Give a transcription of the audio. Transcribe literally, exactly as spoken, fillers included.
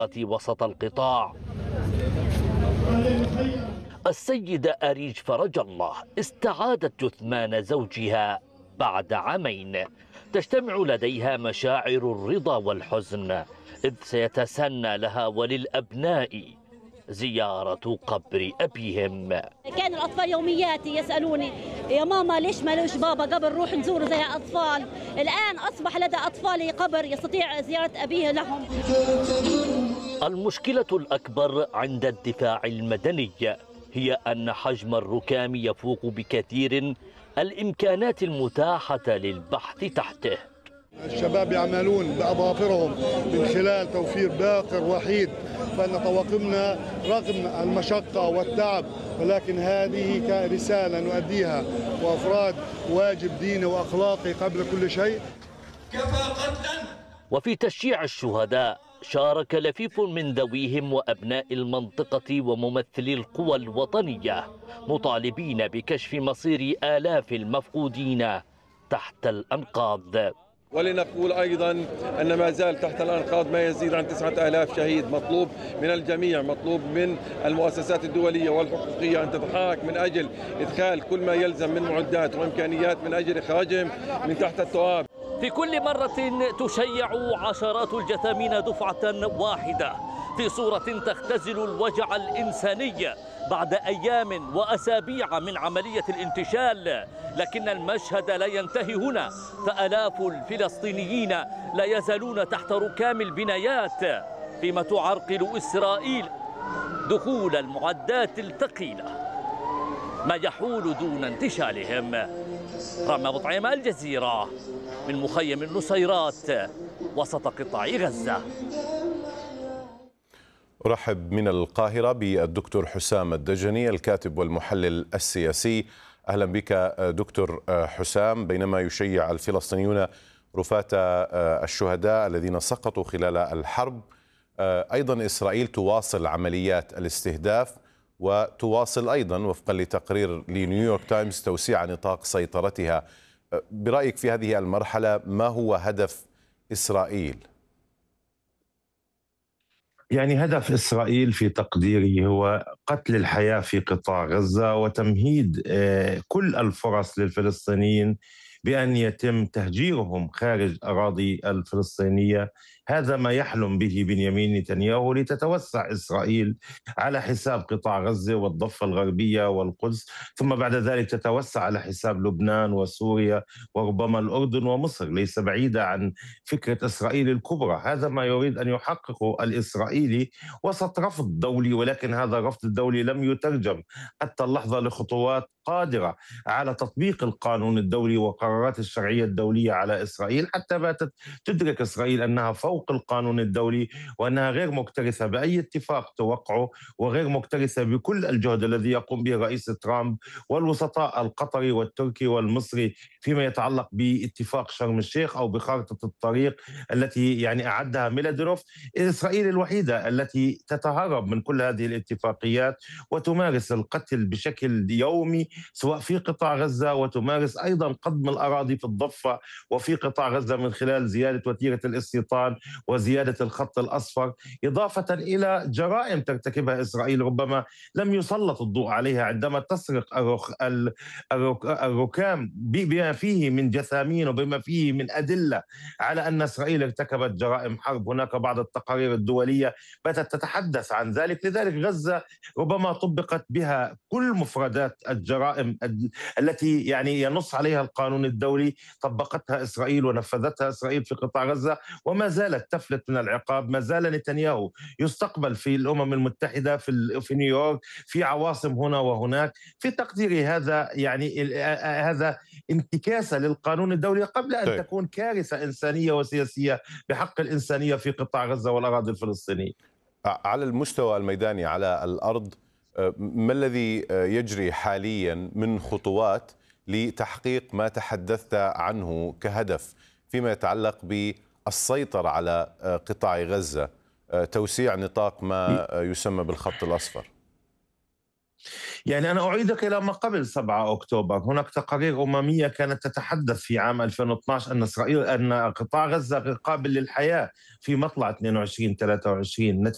وسط القطاع. السيدة أريج فرج الله استعادت جثمان زوجها بعد عامين، تجتمع لديها مشاعر الرضا والحزن، إذ سيتسنى لها وللأبناء زيارة قبر أبيهم. كان الأطفال يومياتي يسألوني يا ماما ليش ما لوش بابا قبر نروح نزوره زي الأطفال. الآن أصبح لدى أطفالي قبر يستطيع زيارة أبيه لهم. المشكلة الأكبر عند الدفاع المدني هي أن حجم الركام يفوق بكثير الإمكانات المتاحة للبحث تحته. الشباب يعملون بأظافرهم من خلال توفير باقر وحيد، فإن طواقمنا رغم المشقة والتعب ولكن هذه رسالة نؤديها وأفراد واجب ديني وأخلاقي قبل كل شيء. كفى قتلا. وفي تشييع الشهداء شارك لفيف من ذويهم وأبناء المنطقة وممثلي القوى الوطنية، مطالبين بكشف مصير آلاف المفقودين تحت الأنقاض. ولنقول أيضا أن ما زال تحت الأنقاض ما يزيد عن تسعة آلاف شهيد. مطلوب من الجميع، مطلوب من المؤسسات الدولية والحقوقية أن تتحرك من أجل إدخال كل ما يلزم من معدات وإمكانيات من أجل إخراجهم من تحت التراب. في كل مرة تشيع عشرات الجثامين دفعة واحدة في صورة تختزل الوجع الإنساني بعد أيام وأسابيع من عملية الانتشال، لكن المشهد لا ينتهي هنا، فآلاف الفلسطينيين لا يزالون تحت ركام البنايات، فيما تعرقل إسرائيل دخول المعدات الثقيلة ما يحول دون انتشالهم. رامي أبو طعيمة، الجزيرة، من مخيم النصيرات وسط قطاع غزة. أرحب من القاهرة بالدكتور حسام الدجني الكاتب والمحلل السياسي. أهلا بك دكتور حسام. بينما يشيع الفلسطينيون رفاة الشهداء الذين سقطوا خلال الحرب، أيضا إسرائيل تواصل عمليات الاستهداف وتواصل أيضا وفقا لتقرير لنيويورك تايمز توسيع نطاق سيطرتها. برأيك في هذه المرحلة ما هو هدف إسرائيل؟ يعني هدف إسرائيل في تقديري هو قتل الحياة في قطاع غزة وتمهيد كل الفرص للفلسطينيين بأن يتم تهجيرهم خارج أراضي الفلسطينية. هذا ما يحلم به بنيامين نتنياهو لتتوسع إسرائيل على حساب قطاع غزة والضفة الغربية والقدس، ثم بعد ذلك تتوسع على حساب لبنان وسوريا وربما الأردن ومصر، ليس بعيدة عن فكرة إسرائيل الكبرى. هذا ما يريد أن يحققه الإسرائيلي وسط رفض دولي، ولكن هذا الرفض الدولي لم يترجم حتى اللحظة لخطوات قادرة على تطبيق القانون الدولي وقرارات الشرعية الدولية على إسرائيل، حتى باتت تدرك إسرائيل أنها فوق القانون الدولي وأنها غير مكترثة بأي اتفاق توقعه، وغير مكترثة بكل الجهد الذي يقوم به الرئيس ترامب والوسطاء القطري والتركي والمصري فيما يتعلق باتفاق شرم الشيخ أو بخارطة الطريق التي يعني أعدها ميلادينوف. إسرائيل الوحيدة التي تتهرب من كل هذه الاتفاقيات وتمارس القتل بشكل يومي سواء في قطاع غزة، وتمارس أيضا قضم الأراضي في الضفة وفي قطاع غزة من خلال زيادة وتيرة الاستيطان وزيادة الخط الأصفر، إضافة إلى جرائم ترتكبها إسرائيل ربما لم يسلط الضوء عليها عندما تسرق الرخ... الرك... الركام بما فيه من جثامين وبما فيه من أدلة على أن إسرائيل ارتكبت جرائم حرب. هناك بعض التقارير الدولية باتت تتحدث عن ذلك. لذلك غزة ربما طبقت بها كل مفردات الجرائم التي يعني ينص عليها القانون الدولي، طبقتها إسرائيل ونفذتها إسرائيل في قطاع غزة، وما زالت تفلت من العقاب. ما زال نتنياهو يستقبل في الأمم المتحدة، في في نيويورك، في عواصم هنا وهناك. في تقديري هذا يعني هذا انتكاسة للقانون الدولي قبل أن طيب. تكون كارثة إنسانية وسياسية بحق الإنسانية في قطاع غزة والأراضي الفلسطينية. على المستوى الميداني على الأرض، ما الذي يجري حاليا من خطوات لتحقيق ما تحدثت عنه كهدف فيما يتعلق بالسيطرة على قطاع غزة، توسيع نطاق ما يسمى بالخط الأصفر؟ يعني أنا أعيدك إلى ما قبل سبعة أكتوبر. هناك تقارير أممية كانت تتحدث في عام ألفين واثني عشر أن إسرائيل أن قطاع غزة قابل للحياة في مطلع اثنين وعشرين ثلاثة وعشرين.